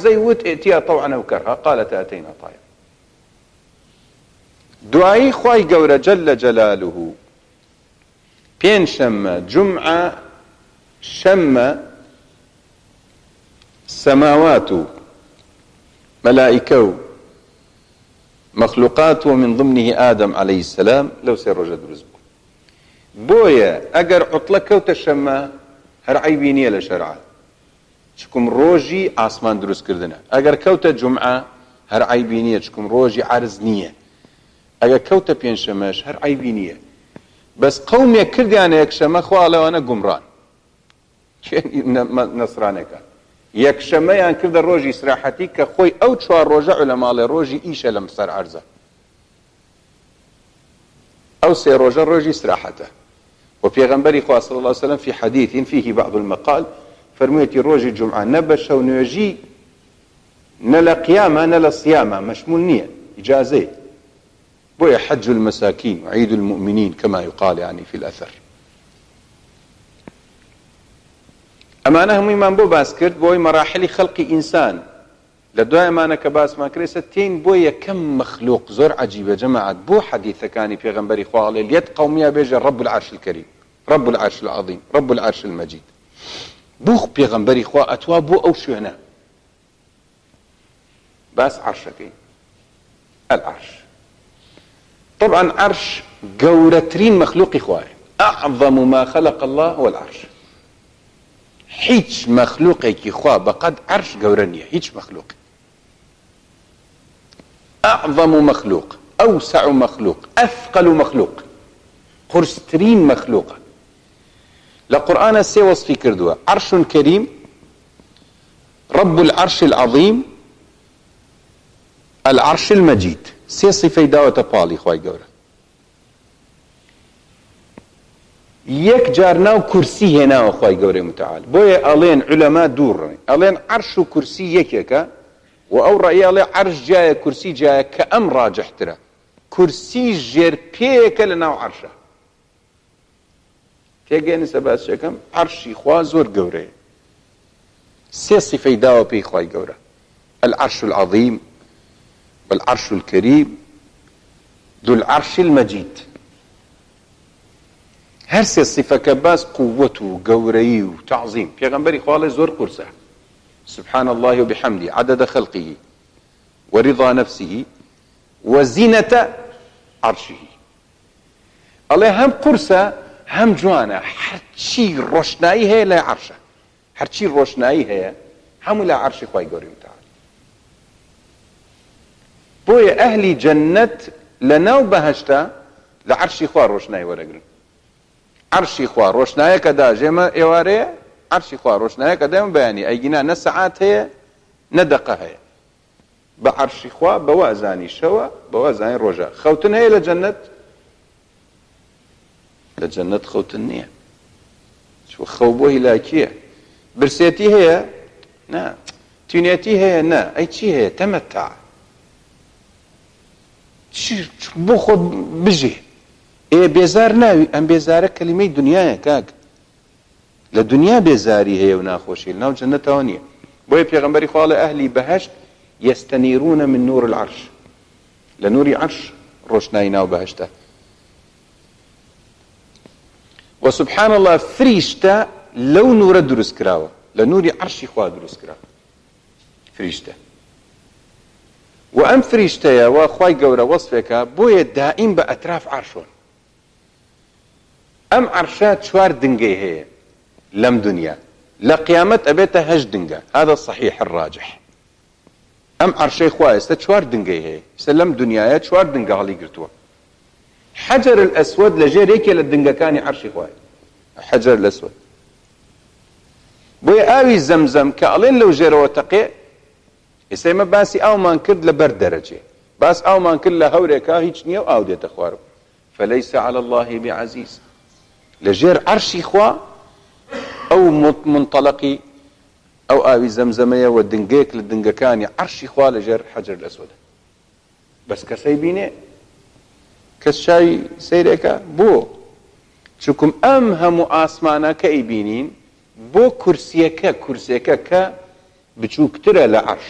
زيوت ائتيا طوعا أو كرها قالت أتينا طائعين. دعائي خواي قورة جل جلاله بين شمة جمعة شمة سماوات ملائكة مخلوقات ومن ضمنه آدم عليه السلام لو سير رجل رزبه بويا أجر عطلك وتشمة هر عيبينية لشرعة شكم روجي آسمان دروس كردنا أجر كوت جمعة هر عيبينية شكم روجي عرزنية أجر كوت بين شماش هر عيبينية بس قوم يكرد يعني يكشمة خواله وأنا قمران نصرانك يكشمة يعني كرد الروجي سراحتي كخوي أو تشوار روجع علماء روجي إيشة لمسار عرزة أو سيروجا روجي سراحته. وفي غنبري خواه صلى الله عليه وسلم في حديث فيه بعض المقال فرميتي روجي جمعة نبش ونيجي نلا قيامة نلا صيامة مشمول نية إجازة بويا حج المساكين وعيد المؤمنين كما يقال يعني في الأثر. أمانة هم إمام بو باسكرت بوي مراحل خلق إنسان لدواء أمانة كباس ما كريسة تين بويا كم مخلوق زور عجيبة جماعة بو حديثة كاني في غنبري خواه اليد قومية بيجا رب العرش الكريم رب العرش العظيم رب العرش المجيد بوخ بيغنبري خواه أتوا بو أو شو هنا بس عرشكي العرش طبعا عرش قورترين مخلوق خواه أعظم ما خلق الله هو العرش هيج مخلوقي خواه بقد عرش قورنية هيج مخلوق أعظم مخلوق أوسع مخلوق أثقل مخلوق قرسترين مخلوق لقرآن السي وصفي كردوا عرش كريم رب العرش العظيم العرش المجيد سي صفي داوة بالي خواهي قورة يك جارناو كرسي هنا خواهي قورة متعال بويا ألين علماء دور ألين عرش كرسي يكيكا وأو رأي الله عرش جاية كرسي جاية كأم راجح ترى كرسي جير بيك لناو عرشه تيجي سباس شكم عرشي خوا زور قوري سي صفي داوة بي خواهي قورة العرش العظيم والعرش الكريم ذو العرش المجيد هر سي صفة كباس قوته قوري وتعظيم بيغنبري خوالي زور قرصة سبحان الله وبحمده عدد خلقه ورضا نفسه وزينة عرشه الله هم قرصة هم جوانا هرچی روشنایی هي لا عرشه هرچی روشنایی هي هم لا عرش خوای گوري متعال بويا اهلي جنة لناو بهشتا لعرشي خوا روشنایی ورگرن عرشي خوا روشنایی كدا جما ايواري عرشي خوا روشنایی كدا بياني ايجينا نساعات هي ندقه هي بعرشي خوا بوازاني شوا بوازاني رجاء خوتن هي لجنة لجنة خوتنية شو خوبوه لاكيه برسيتي هي نا تونيتي هي نا اي شي هي تمتع شي بخد بجي ايه بيزار ناوي ام بيزار كلمة دنيا كاك لدنيا بيزاري هي وناخوشي لناو جنة وانية بوي بيغنبري خوالي اهلي بهشت يستنيرون من نور العرش لنور عرش روشناينا وبهشته وسبحان الله فريشتا لو نور دروس كراوه لنور عرشي خواه دروس كراوه فريشتا وأم فريشتا يا وخواي قورا وصفك بويا دائم بأطراف عرشون أم عرشات شوار دنقي هي لم دنيا لقيامة أبيتها هج دنقا هذا الصحيح الراجح أم عرشي خواه شوار دنقي هي سلم دنيا شوار دنقا غالي قرتوا حجر الأسود لجي ريكي للدنقا كاني عرشي خواه حجر الأسود بوي آوي زمزم كألين لو جيرو تقي يسيما باسي أو ما نكرد لبرد درجة باس أو ما نكرد لهوريكا هيج نيو أو دي تخوارو فليس على الله بعزيز لجير عرشي خوا أو منطلقي أو آوي زمزمية ودنقيك للدنقا كاني عرشي خوا لجير حجر الأسود بس كسيبيني كالشاي سيريكا بو شكم أمهم آسمانا كأيبينين بو كرسيكا كا بچوكترا لعرش